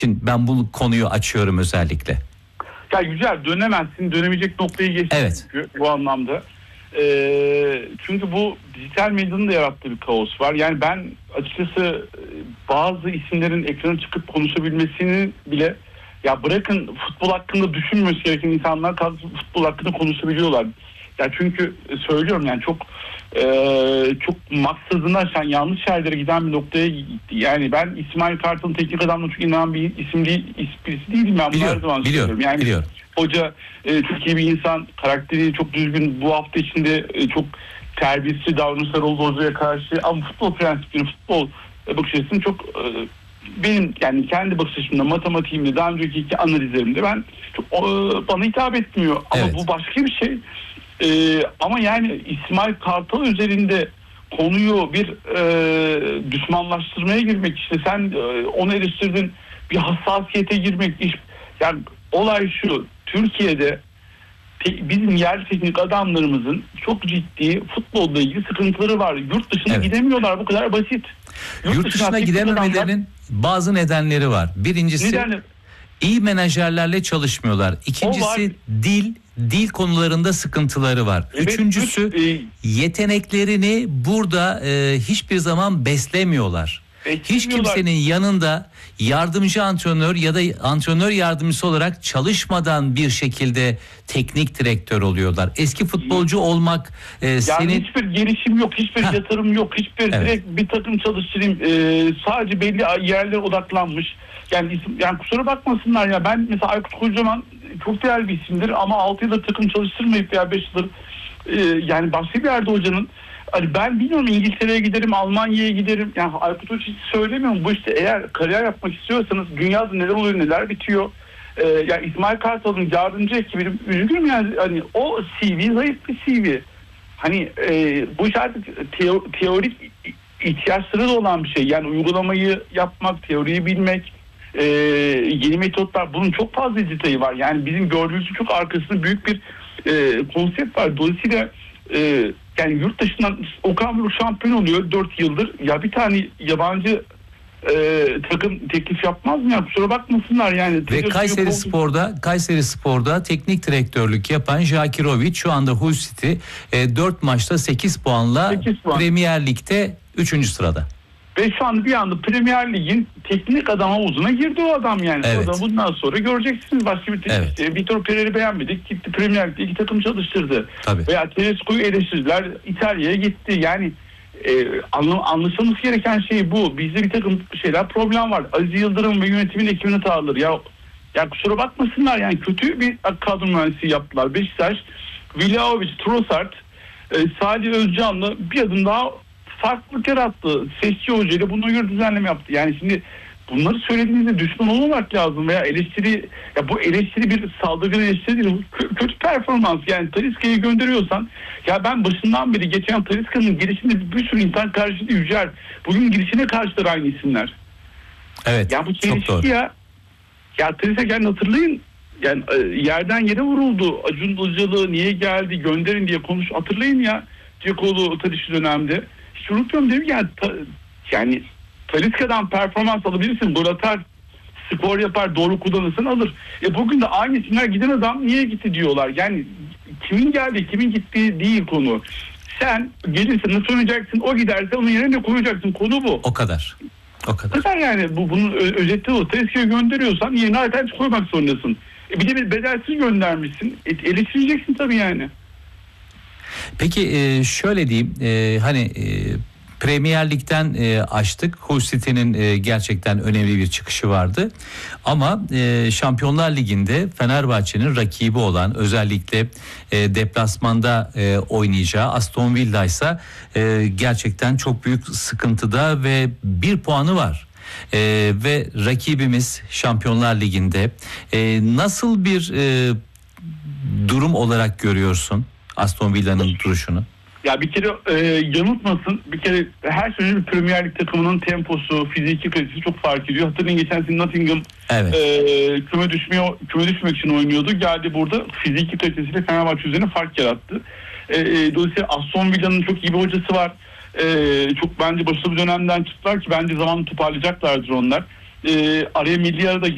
için ben bu konuyu açıyorum özellikle. Ya güzel, dönemezsin, dönemeyecek noktayı geçti. Evet. Çünkü bu anlamda. Çünkü bu dijital medyanın da yarattığı bir kaos var. Yani ben açıkçası bazı isimlerin ekrana çıkıp konuşabilmesini bile, ya bırakın futbol hakkında düşünmesi gereken insanlar futbol hakkında konuşabiliyorlar. Ya çünkü söylüyorum yani çok maksadını aşan, yanlış yerlere giden bir noktaya gitti. Yani ben İsmail Kartal'ın teknik adamına çok inanan bir isim değil, birisi değilim ben. Biliyorum. Hoca çok iyi bir insan, karakteri çok düzgün, bu hafta içinde çok terbiyesiz davranışlar oldu hocaya karşı, ama futbol prensipleri, futbol bakış açısını çok benim yani kendi bakış açımda, matematiğimde, daha önceki iki analizlerimde ben çok, bana hitap etmiyor. Ama evet. Bu başka bir şey. Ama yani İsmail Kartal üzerinde konuyu bir düşmanlaştırmaya girmek, işte sen onu eleştirdin, bir hassasiyete girmek, yani olay şu: Türkiye'de bizim yerli teknik adamlarımızın çok ciddi futbolla ilgili sıkıntıları var. Yurt dışına gidemiyorlar, bu kadar basit. Yurt dışına gidememelerinin bazı nedenleri var. Birincisi iyi menajerlerle çalışmıyorlar. İkincisi dil konularında sıkıntıları var. Evet, üçüncüsü yeteneklerini burada hiçbir zaman beslemiyorlar. Hiç kimsenin yanında yardımcı antrenör ya da antrenör yardımcısı olarak çalışmadan bir şekilde teknik direktör oluyorlar. Eski futbolcu olmak senin... hiçbir gelişim yok, hiçbir yatırım yok, hiçbir direkt bir takım çalıştırayım, sadece belli yerlere odaklanmış. Yani kusura bakmasınlar ya, ben mesela Aykut Kocaman çok değerli bir isimdir ama 6 yıldır takım çalıştırmayıp veya 5 yıldır yani başka bir yerde hocanın, hani ben bilmiyorum, İngiltere'ye giderim, Almanya'ya giderim. Yani Aykut Hoca hiç söylemiyorum. Bu işte eğer kariyer yapmak istiyorsanız dünyada neler oluyor, neler bitiyor. Yani İsmail Kartal'ın yardımcı ekibi, üzgünüm yani, hani o CV zayıf bir CV. Hani bu iş artık teorik ihtiyaçları da olan bir şey. Yani uygulamayı yapmak, teoriyi bilmek, yeni metotlar, bunun çok fazla detayı var. Yani bizim gördüğümüzün çok arkasında büyük bir konsept var. Dolayısıyla yani yurt dışından Okan Buruk şampiyon oluyor 4 yıldır. Ya bir tane yabancı takım teklif yapmaz mı ya? Kusura bakmasınlar yani. Ve Kayseri Spor'da teknik direktörlük yapan Jakirovic şu anda Hull City 4 maçta 8 puanla Premier Lig'de 3. sırada. Ve şu anda bir anda Premier Lig'in teknik adam havuzuna girdi o adam yani. Evet. O da bundan sonra göreceksiniz başka bir teknik. Vitor Pereira'yı beğenmedik. Gitti Premier Lig'de 2 takım çalıştırdı. Tabii. Veya Tedesco'yu eleştirdiler. İtalya'ya gitti. Yani anlaşılması gereken şey bu. Bizde bir takım problem var. Aziz Yıldırım ve yönetimin ekibine tağırlar. Ya kusura bakmasınlar yani, kötü bir kadro mühendisliği yaptılar. Beşiktaş, Vlahovic, Trossard, Salih Özcan'la bir adım daha farklılık yarattı. Seçici hocayla buna göre düzenleme yaptı. Yani şimdi bunları söylediğinizde düşman olmamak lazım veya eleştiri, ya bu eleştiri bir saldırgan eleştiri değil. Kötü performans. Yani Talisca'yı gönderiyorsan, ya ben başından beri geçen Talisca'nın girişinde bir sürü insan karşıda Yücel. Bugün girişine karşılar aynı isimler. Evet. Ya bu çok doğru. Ya Talisca geldi, hatırlayın. Yani yerden yere vuruldu. Acun Ilıcalı niye geldi, gönderin diye hatırlayın ya. Cekoğlu Tadişi dönemde. Hiç unutmuyorum değil mi? Yani Talisca'dan performans alabilirsin. Gol atar, skor yapar, doğru kullanırsın, alır. Bugün de aynı isimler, giden adam niye gitti diyorlar. Yani kimin geldi, kimin gittiği değil konu. Sen gelirsin, nasıl oynayacaksın, o giderse onun yerine ne koyacaksın, konu bu. O kadar. Yani bunun özeti o. Talisca'yı gönderiyorsan yerine alternatif koymak zorundasın. Bir de bir bedelsiz göndermişsin. Eleştireceksin tabii yani. Peki şöyle diyeyim, Premier Lig'den açtık. Hull City'nin gerçekten önemli bir çıkışı vardı. Ama Şampiyonlar Ligi'nde Fenerbahçe'nin rakibi olan, özellikle deplasmanda oynayacağı Aston Villa ise gerçekten çok büyük sıkıntıda ve 1 puanı var. Ve rakibimiz Şampiyonlar Ligi'nde nasıl bir durum olarak görüyorsun Aston Villa'nın duruşunu? Ya bir kere yanıltmasın. Bir kere her sene bir Premier Lig takımının temposu, fiziki kalitesi çok fark ediyor. Hatırlayın, geçen sene Nottingham küme düşmek için oynuyordu. Geldi burada fiziki kalitesiyle Fenerbahçe üzerine fark yarattı. Dolayısıyla Aston Villa'nın çok iyi bir hocası var. Çok bence başarılı bir dönemden çıktılar ki bence zamanla toparlayacaklardır onlar. Araya milli arada